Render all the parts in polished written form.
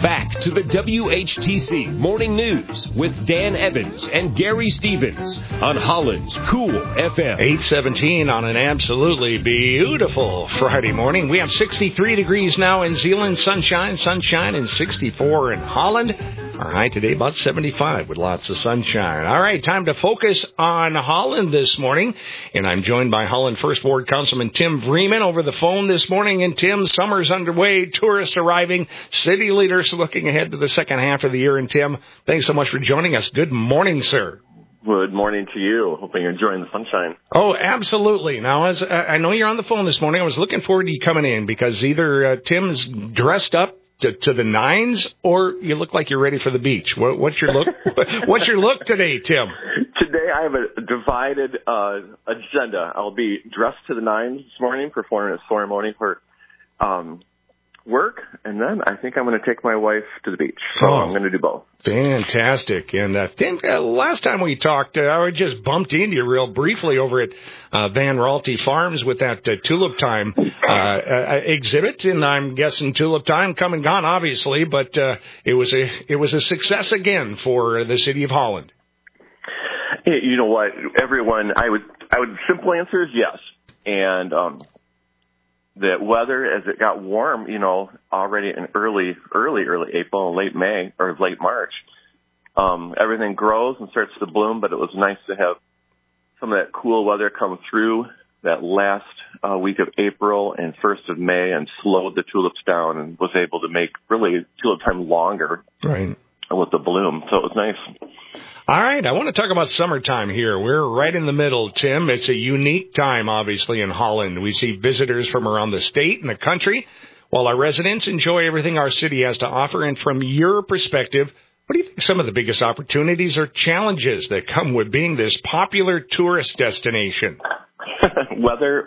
Back to the WHTC Morning News with Dan Evans and Gary Stevens on Holland's Cool FM. 8:17 on an absolutely beautiful Friday morning. We have 63 degrees now in Zeeland, sunshine, and 64 in Holland. Our high today about 75 with lots of sunshine. All right, time to focus on Holland this morning. And I'm joined by Holland First Ward Councilman Tim Vreeman over the phone this morning. And Tim, summer's underway, tourists arriving, city leaders looking ahead to the second half of the year. And Tim, thanks so much for joining us. Good morning, sir. Good morning to you. Hoping you're enjoying the sunshine. Oh, absolutely. Now, as I know you're on the phone this morning, I was looking forward to you coming in because either Tim's dressed up to the nines, or you look like you're ready for the beach. What's your look? What's your look today, Tim? Today I have a divided agenda. I'll be dressed to the nines this morning, performing a ceremony for work, and then I think I'm going to take my wife to the beach. So I'm going to do both. Fantastic. And Tim, last time we talked, I just bumped into you real briefly over at Van Raalte Farms with that Tulip Time exhibit, and I'm guessing Tulip Time come and gone, obviously, but it was a success again for the city of Holland. You know what, everyone, I would simple answer is yes, and the weather, as it got warm, already in early April, late May, or late March, everything grows and starts to bloom, but it was nice to have some of that cool weather come through that last week of April and 1st of May and slowed the tulips down and was able to make really tulip time longer with the bloom. So it was nice. All right, I want to talk about summertime here. We're right in the middle, Tim. It's a unique time, obviously, in Holland. We see visitors from around the state and the country, while our residents enjoy everything our city has to offer. And from your perspective, what do you think some of the biggest opportunities or challenges that come with being this popular tourist destination? Weather.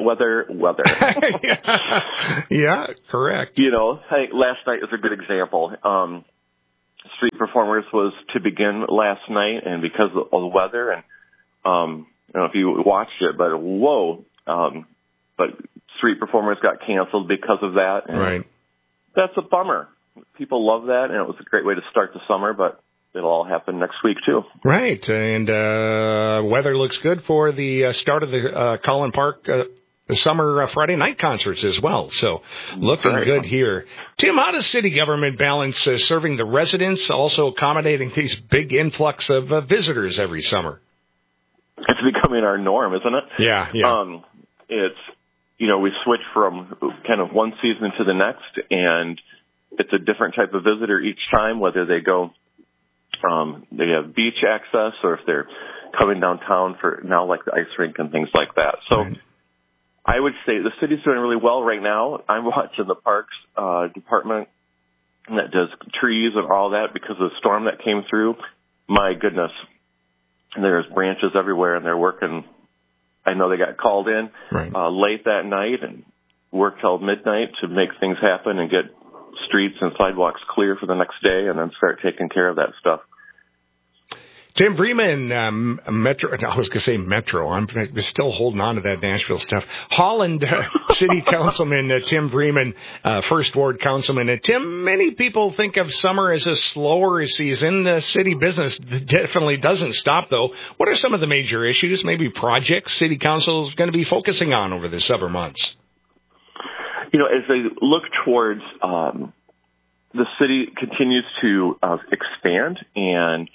Yeah, correct. Last night was a good example. Street performers was to begin last night, and because of the weather, and I don't know if you watched it, but but street performers got canceled because of that. And right. That's a bummer. People love that, and it was a great way to start the summer, but it'll all happen next week too. Right, and weather looks good for the start of the Collin Park the summer Friday night concerts as well. So looking good here. Tim, how does city government balance serving the residents, also accommodating these big influx of visitors every summer? It's becoming our norm, isn't it? Yeah. It's, we switch from kind of one season to the next, and it's a different type of visitor each time, whether they go, they have beach access, or if they're coming downtown for now, like the ice rink and things like that. So I would say the city's doing really well right now. I'm watching the parks department that does trees and all that because of the storm that came through. My goodness, there's branches everywhere, and they're working. I know they got called in late that night and worked till midnight to make things happen and get streets and sidewalks clear for the next day, and then start taking care of that stuff. Tim Vreeman, Metro. I was going to say Metro. I'm still holding on to that Nashville stuff. Holland City Councilman Tim Vreeman, First Ward Councilman. Tim, many people think of summer as a slower season. City business definitely doesn't stop, though. What are some of the major issues, maybe projects, City Council is going to be focusing on over the summer months? As they look towards the city continues to expand, and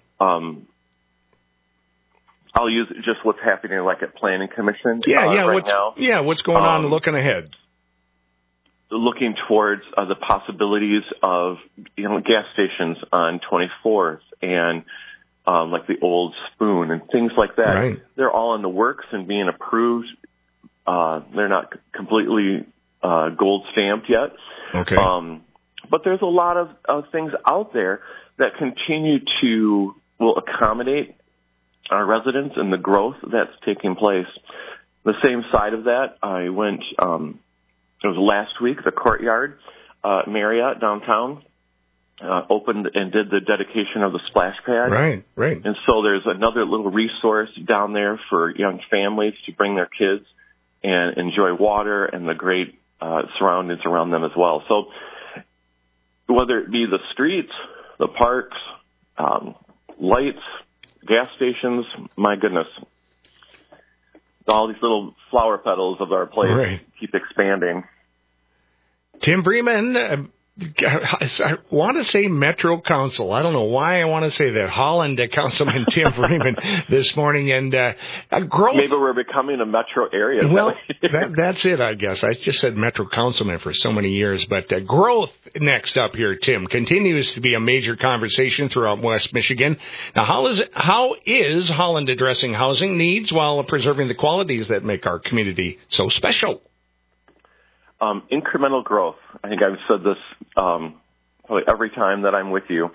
I'll use just what's happening like at Planning Commission right now. Yeah, what's going on looking ahead? Looking towards the possibilities of, gas stations on 24th and like the Old Spoon and things like that. Right. They're all in the works and being approved. They're not completely gold stamped yet. Okay. But there's a lot of things out there that will accommodate our residents and the growth that's taking place. The same side of that, I went, it was last week, the Courtyard Marriott downtown opened and did the dedication of the splash pad. Right. And so there's another little resource down there for young families to bring their kids and enjoy water and the great surroundings around them as well. So whether it be the streets, the parks, lights, gas stations, my goodness. All these little flower petals of our place keep expanding. Tim Freeman, I want to say Metro Council. I don't know why I want to say that. Holland Councilman Tim Freeman this morning. And growth. Maybe we're becoming a metro area. Well, that's it, I guess. I just said Metro Councilman for so many years. But growth next up here, Tim, continues to be a major conversation throughout West Michigan. Now, how is Holland addressing housing needs while preserving the qualities that make our community so special? Incremental growth. I think I've said this probably every time that I'm with you.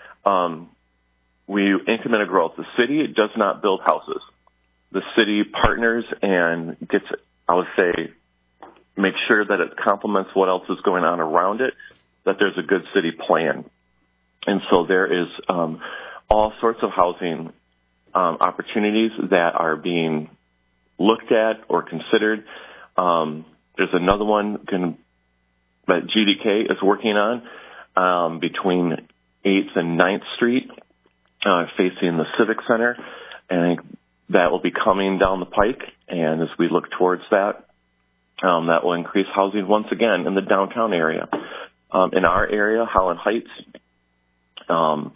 Incremental growth. The city does not build houses. The city partners and gets, I would say, make sure that it complements what else is going on around it, that there's a good city plan. And so there is all sorts of housing opportunities that are being looked at or considered. There's another one that GDK is working on between 8th and 9th Street, facing the Civic Center, and I think that will be coming down the pike. And as we look towards that, that will increase housing once again in the downtown area. In our area, Holland Heights, I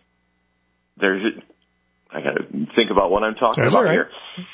got to think about what I'm talking about here.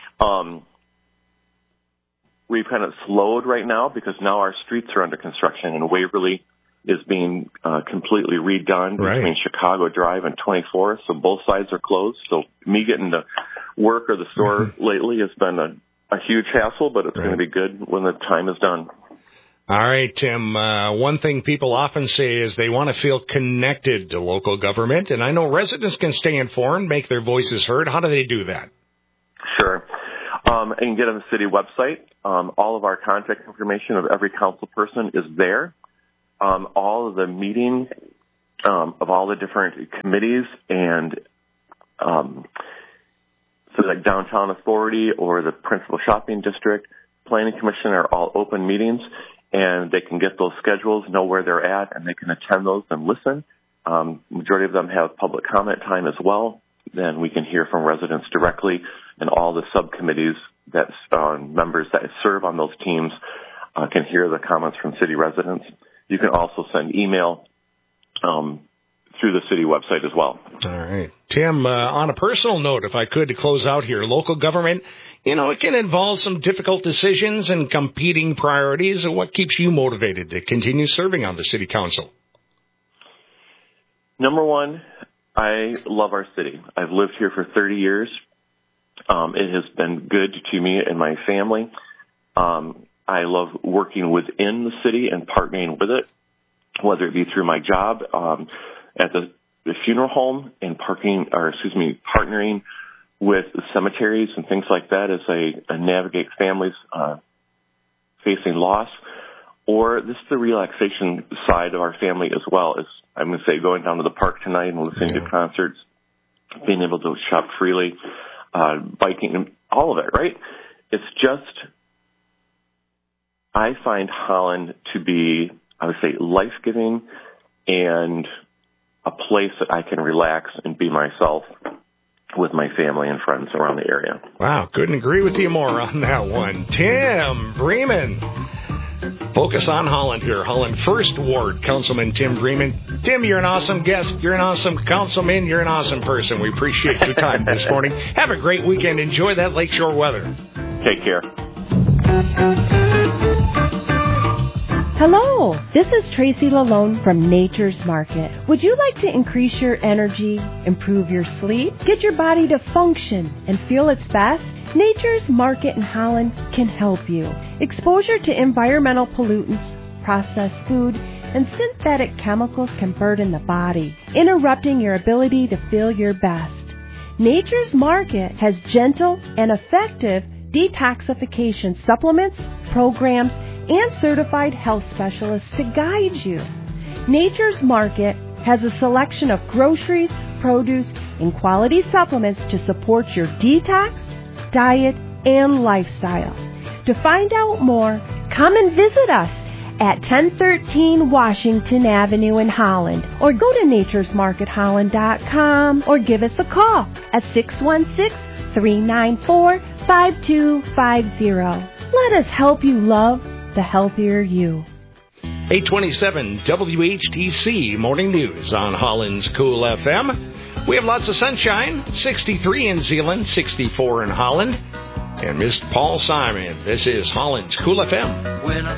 We've kind of slowed right now because now our streets are under construction, and Waverly is being completely redone between Chicago Drive and 24th, so both sides are closed. So me getting to work or the store lately has been a huge hassle, but it's going to be good when the time is done. All right, Tim. One thing people often say is they want to feel connected to local government, and I know residents can stay informed, make their voices heard. How do they do that? Sure. And you can get on the city website. All of our contact information of every council person is there. All of the meetings of all the different committees and so like Downtown Authority or the Principal Shopping District, Planning Commission are all open meetings, and they can get those schedules, know where they're at, and they can attend those and listen. Majority of them have public comment time as well. Then we can hear from residents directly, and all the subcommittees that members that serve on those teams can hear the comments from city residents. You can also send email through the city website as well. All right. Tim, on a personal note, if I could, to close out here, local government, it can involve some difficult decisions and competing priorities. What keeps you motivated to continue serving on the city council? Number one, I love our city. I've lived here for 30 years. It has been good to me and my family. I love working within the city and partnering with it, whether it be through my job at the funeral home and partnering with the cemeteries and things like that as I navigate families facing loss, or this is the relaxation side of our family as well. As I'm going to say, going down to the park tonight and listening to concerts, being able to shop freely, biking, all of it, right? It's just, I find Holland to be, I would say, life-giving and a place that I can relax and be myself with my family and friends around the area. Wow, couldn't agree with you more on that one. Tim Freeman. Focus on Holland here. Holland First Ward, Councilman Tim Freeman. Tim, you're an awesome guest. You're an awesome councilman. You're an awesome person. We appreciate your time this morning. Have a great weekend. Enjoy that lakeshore weather. Take care. Hello, this is Tracy Lalone from Nature's Market. Would you like to increase your energy, improve your sleep, get your body to function and feel its best? Nature's Market in Holland can help you. Exposure to environmental pollutants, processed food, and synthetic chemicals can burden the body, interrupting your ability to feel your best. Nature's Market has gentle and effective detoxification supplements, programs, and certified health specialists to guide you. Nature's Market has a selection of groceries, produce, and quality supplements to support your detox, diet, and lifestyle. To find out more, come and visit us at 1013 Washington Avenue in Holland, or go to naturesmarketholland.com, or give us a call at 616-394-5250. Let us help you love the healthier you. 827 WHTC Morning News on Holland's Cool FM. We have lots of sunshine, 63 in Zeeland, 64 in Holland. And Mr. Paul Simon, this is Holland's Cool FM.